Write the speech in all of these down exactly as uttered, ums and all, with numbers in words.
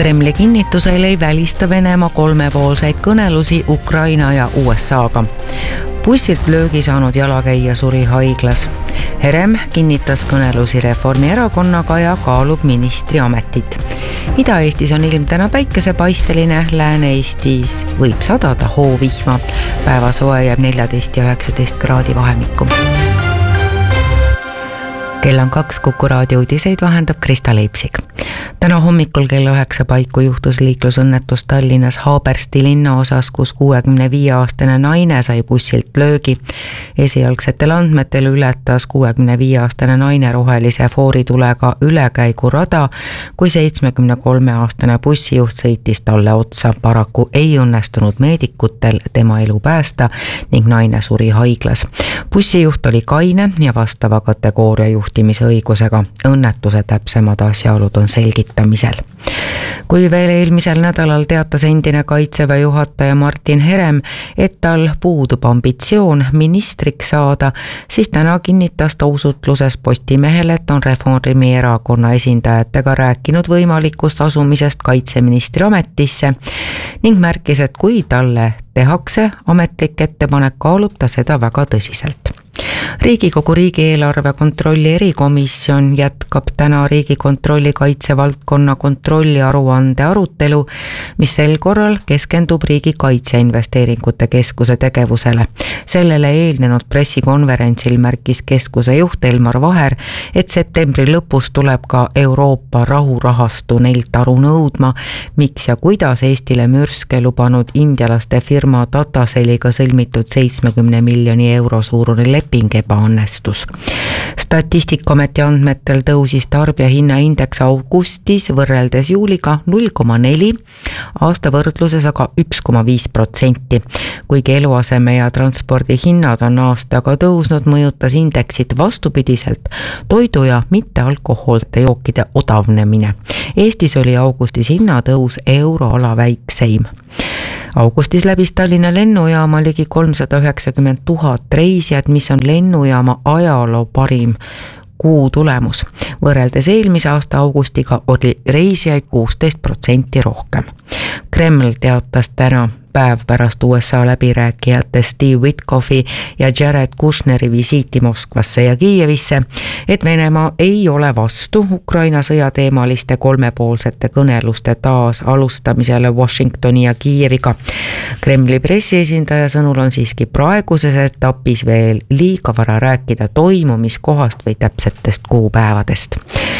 Kremli kinnitusel ei välista Venemaa kolmepoolseid kõnelusi Ukraina ja U S A-ga. Bussilt löögi saanud jalakäija suri haiglas. Herem kinnitas kõnelusi Reformierakonnaga ja kaalub ministri ametit. Ida-Eestis on ilm täna päikesepaisteline, Lääne-Eestis võib sadada hoovihma. Päevasoe jääb neliteist ja üheksateist kraadi vahemikku. Kell on kaks, Kuku raadio uudiseid vahendab Krista Leipsik. Täna hommikul kell üheksa paiku juhtus liiklusõnnetus Tallinnas Haabersti linnaosas, kus kuuekümne viie aastane naine sai bussilt löögi. Esialgsetel andmetel ületas kuuekümne viie aastane naine rohelise fooritulega ülekäigurada, kui seitsmekümne kolme aastane bussijuht sõitis talle otsa. Paraku ei õnnestunud meedikutel tema elu päästa ning naine suri haiglas. Bussijuht oli kaine ja vastava kategooria juhtimise õigusega. Õnnetuse täpsemad asjaolud on selgitamisel. Kui veel eelmisel nädalal teatas endine Kaitseväe juhataja Martin Herem, et tal puudub ambitsioon ministriks saada, siis täna kinnitas ta usutluses Postimehele, et on Reformierakonna esindajatega rääkinud võimalikust asumisest kaitseministri ametisse ning märkis, et kui talle tehakse ametlik ettepanek, kaalub ta seda väga tõsiselt. Riigikogu riigieelarve kontrolli erikomisjon jätkab täna Riigikontrolli kaitsevaldkonna kontrolli aruande arutelu, mis sel korral keskendub Riigi Kaitseinvesteeringute Keskuse tegevusele. Sellele eelnenud pressikonverentsil märkis keskuse juht Elmar Vaher, et septembri lõpus tuleb ka Euroopa rahurahastu neilt aru nõudma, miks ja kuidas Eestile mürske lubanud indialaste firma Tataseliga sõlmitud seitsmekümne miljoni euro suurune leping ebaõnnestus. Statistikaameti andmetel tõusis tarbijahinnaindeks augustis võrreldes juuliga null koma neli, aasta võrdluses aga üks koma viis protsenti. Kuigi eluaseme ja transpordi hinnad on aastaga tõusnud, mõjutas indeksit vastupidiselt toidu ja mittealkohoolsete jookide odavnemine. Eestis oli augustis hinnatõus euroala väikseim. Augustis läbis Tallinna lennujaama ligi kolmsada üheksakümmend tuhat reisijat, mis on lennujaama ajaloo parim kuu tulemus. Võrreldes eelmise aasta augustiga oli reisijaid kuusteist protsenti rohkem. Kreml teatas täna päev pärast U S A läbirääkijate Steve Witkoffi ja Jared Kushneri visiiti Moskvasse ja Kiievisse, et Venemaa ei ole vastu Ukraina sõjateemaliste kolmepoolsete kõneluste taas alustamisele Washingtoni ja Kiieviga. Kremli pressiesindaja sõnul on siiski praeguses etapis veel liiga vara rääkida toimumiskohast või täpsetest kuupäevadest.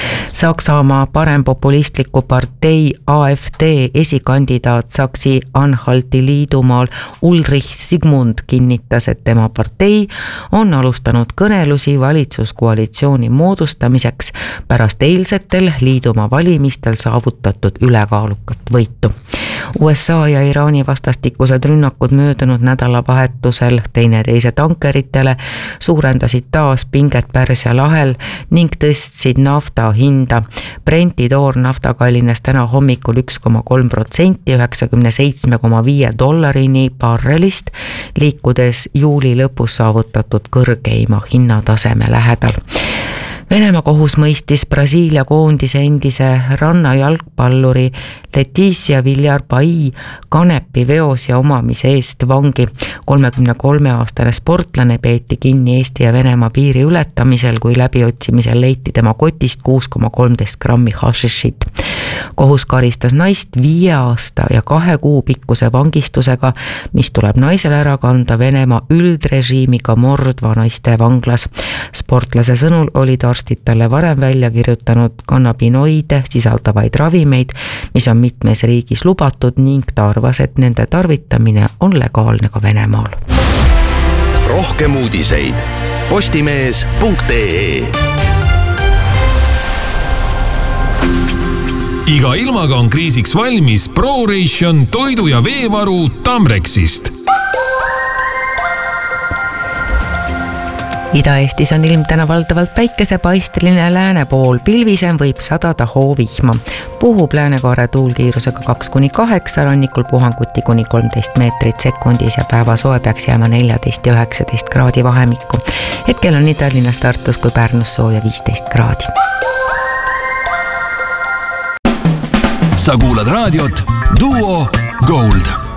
Saksamaa parempopulistliku partei A F D esikandidaat Saksi-Anhalti liidumaal Ulrich Sigmund kinnitas, et tema partei on alustanud kõnelusi valitsuskoalitsiooni moodustamiseks pärast eilsetel liidumaa valimistel saavutatud ülekaalukat võitu. U S A ja Iraani vastastikused rünnakud möödunud nädalavahetusel teineteise tankeritele suurendasid taas pinget Pärsia lahel ning tõstsid nafta hinda. Brenti toornafta kallines täna hommikul üks koma kolm protsenti üheksakümne seitsme koma viie dollarini barrelist, liikudes juuli lõpus saavutatud kõrgeima hinnataseme lähedal. Venemaa kohus mõistis Brasiilia koondise endise rannajalgpalluri Leticia Villar-Pai kanepi veos ja omamise eest vangi. kolmekümne kolme aastane sportlane peeti kinni Eesti ja Venemaa piiri ületamisel, kui läbiotsimisel leiti tema kotist kuus koma kolmteist grammi hašišit. Kohus karistas naist viie aasta ja kahe kuu pikkuse vangistusega, mis tuleb naisele ära kanda Venemaa üldrežiimiga mordva naiste vanglas. Sportlase sõnul olid arstid talle varem välja kirjutanud kannabinoide sisaldavaid ravimeid, mis on mitmes riigis lubatud ning ta arvas, et nende tarvitamine on legaalne ka Venemaal. Rohkem uudiseid postimees punkt ee. Iga ilmaga on kriisiks valmis ProRation toidu- ja veevaru Tamrexist. Ida-Eestis on ilm täna valdavalt päikesepaisteline, lääne pool pilvisem, võib sadada hoovihma. Puhub läänekaare tuulkiirusega kaks kuni kaheksa, rannikul puhanguti kuni kolmteist meetrit sekundis ja päevasoe peaks jääma neliteist ja üheksateist kraadi vahemikku. Hetkel on nii Tallinnas, Tartus kui Pärnus sooja viisteist kraadi. sa kuulad raadiot Duo Gold.